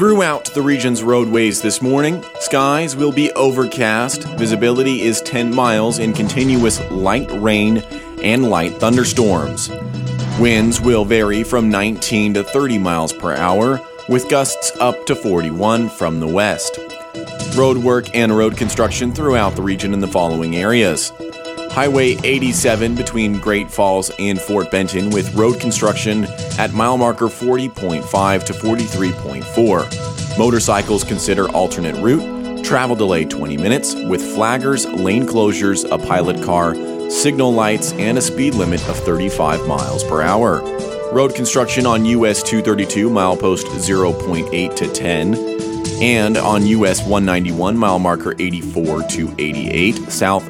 Throughout the region's roadways this morning, skies will be overcast. Visibility is 10 miles in continuous light rain and light thunderstorms. Winds will vary from 19 to 30 miles per hour, with gusts up to 41 from the west. Road work and road construction throughout the region in the following areas. Highway 87 between Great Falls and Fort Benton with road construction at mile marker 40.5 to 43.4. Motorcycles consider alternate route. Travel delay 20 minutes with flaggers, lane closures, a pilot car, signal lights, and a speed limit of 35 miles per hour. Road construction on US 232 milepost 0.8 to 10 and on US 191 mile marker 84 to 88 south